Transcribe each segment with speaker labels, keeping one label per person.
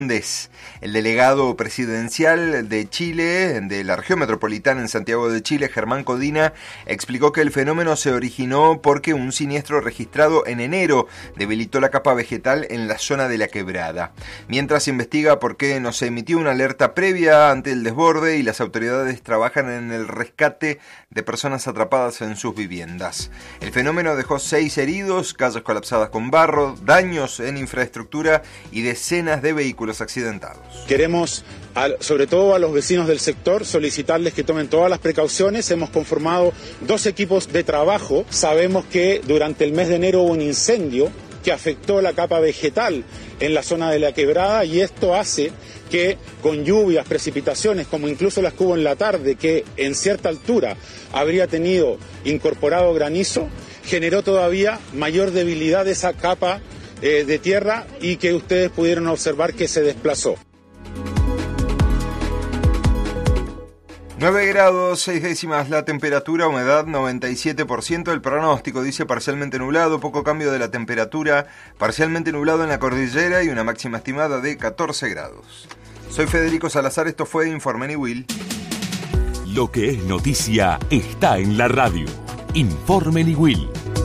Speaker 1: El delegado presidencial de Chile, de la región metropolitana en Santiago de Chile, Germán Codina, explicó que el fenómeno se originó porque un siniestro registrado en enero debilitó la capa vegetal en la zona de la quebrada. Mientras se investiga por qué no se emitió una alerta previa ante el desborde y las autoridades trabajan en el rescate de personas atrapadas en sus viviendas. El fenómeno dejó 6 heridos, calles colapsadas con barro, daños en infraestructura y decenas de vehículos accidentados.
Speaker 2: Queremos, sobre todo a los vecinos del sector, solicitarles que tomen todas las precauciones. Hemos conformado 2 equipos de trabajo. Sabemos que durante el mes de enero hubo un incendio que afectó la capa vegetal en la zona de la quebrada y esto hace que con lluvias, precipitaciones, como incluso las que hubo en la tarde, que en cierta altura habría tenido incorporado granizo, generó todavía mayor debilidad de esa capa de tierra y que ustedes pudieron observar que se desplazó.
Speaker 1: 9 grados 6 décimas la temperatura, humedad 97%, el pronóstico dice parcialmente nublado, poco cambio de la temperatura, parcialmente nublado en la cordillera y una máxima estimada de 14 grados. Soy Federico Salazar, esto fue Informe Niwil.
Speaker 3: Lo que es noticia está en la radio. Informe Niwil.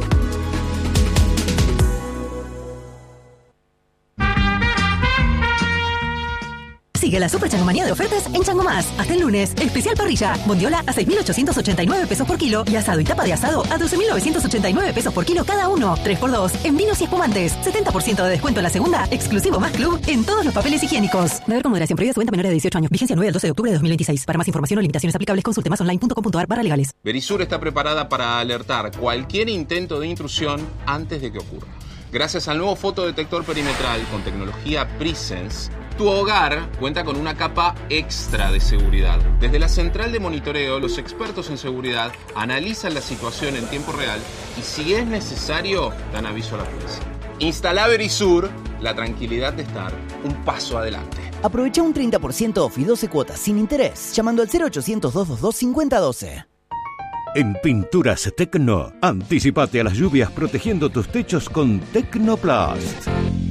Speaker 4: Sigue la super changomanía de ofertas en Chango Más. Hasta el lunes, especial parrilla. Bondiola a 6.889 pesos por kilo y asado y tapa de asado a 12.989 pesos por kilo cada uno. 3x2 en vinos y espumantes. 70% de descuento en la segunda, exclusivo Más Club en todos los papeles higiénicos. Deber con moderación, prohibida su venta a menores de 18 años. Vigencia 9 al 12 de octubre de 2026. Para más información o limitaciones aplicables, consulte masonline.com.ar/legales.
Speaker 5: Verisur está preparada para alertar cualquier intento de intrusión antes de que ocurra. Gracias al nuevo fotodetector perimetral con tecnología Presence, tu hogar cuenta con una capa extra de seguridad. Desde la central de monitoreo, los expertos en seguridad analizan la situación en tiempo real y si es necesario, dan aviso a la policía. Instala Verisur, la tranquilidad de estar un paso adelante.
Speaker 6: Aprovecha un 30% off y 12 cuotas sin interés, llamando al 0800-222-5012.
Speaker 7: En Pinturas Tecno, anticipate a las lluvias protegiendo tus techos con Tecnoplast.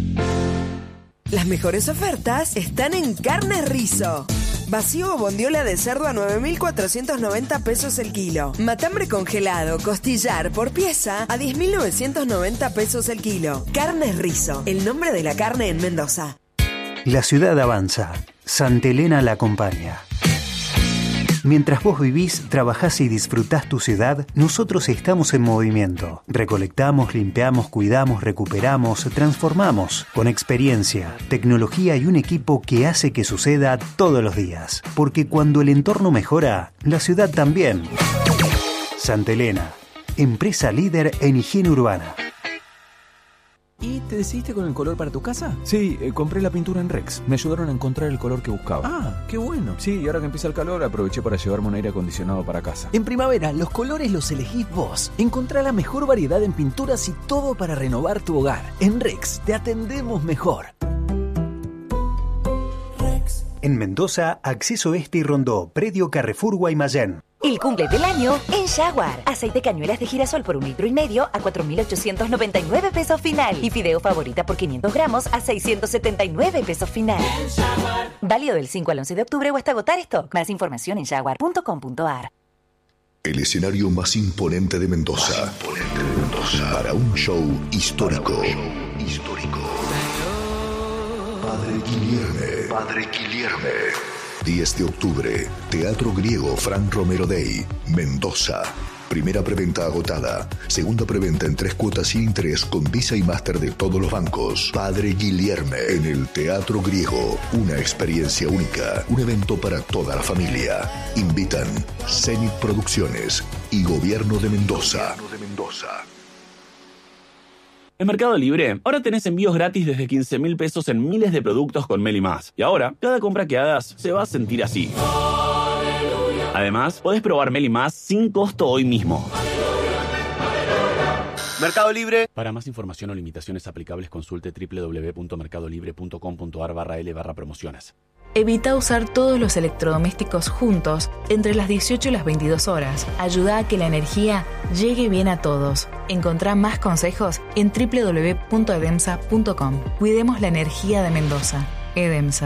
Speaker 8: Las mejores ofertas están en Carnes Rizo. Vacío o bondiola de cerdo a 9.490 pesos el kilo. Matambre congelado, costillar por pieza a 10.990 pesos el kilo. Carnes Rizo, el nombre de la carne en Mendoza.
Speaker 9: La ciudad avanza. Santa Elena la acompaña. Mientras vos vivís, trabajás y disfrutás tu ciudad, nosotros estamos en movimiento. Recolectamos, limpiamos, cuidamos, recuperamos, transformamos. Con experiencia, tecnología y un equipo que hace que suceda todos los días. Porque cuando el entorno mejora, la ciudad también. Santa Elena, empresa líder en higiene urbana.
Speaker 10: ¿Y te decidiste con el color para tu casa? Sí, compré la pintura en Rex. Me ayudaron a encontrar el color que buscaba. Ah, qué bueno. Sí, y ahora que empieza el calor, aproveché para llevarme un aire acondicionado para casa.
Speaker 6: En primavera, los colores los elegís vos. Encontrá la mejor variedad en pinturas y todo para renovar tu hogar. En Rex, te atendemos mejor.
Speaker 9: En Mendoza, Acceso Este y Rondó, Predio Carrefour Guaymallén.
Speaker 11: El cumple del año en Jaguar. Aceite cañuelas de girasol por 1,5 litros a 4.899 pesos final. Y fideo favorita por 500 gramos a 679 pesos final. Válido del 5 al 11 de octubre o hasta agotar stock. Más información en jaguar.com.ar.
Speaker 12: El escenario más imponente de Mendoza. Para un show histórico. Padre Guilherme. 10 de octubre, Teatro Griego Fran Romero Day, Mendoza. Primera preventa agotada. Segunda preventa en 3 cuotas sin interés con Visa y Master de todos los bancos. Padre Guilherme en el Teatro Griego. Una experiencia única. Un evento para toda la familia. Invitan Zenit Producciones y Gobierno de Mendoza.
Speaker 13: En Mercado Libre, ahora tenés envíos gratis desde 15.000 pesos en miles de productos con Meli+. Y ahora, cada compra que hagas se va a sentir así. Además, podés probar Meli+ sin costo hoy mismo.
Speaker 14: Mercado Libre.
Speaker 13: Para más información o limitaciones aplicables, consulte www.mercadolibre.com.ar/L/promociones.
Speaker 15: Evita usar todos los electrodomésticos juntos entre las 18 y las 22 horas. Ayuda a que la energía llegue bien a todos. Encontrá más consejos en www.edemsa.com. Cuidemos la energía de Mendoza. EDEMSA.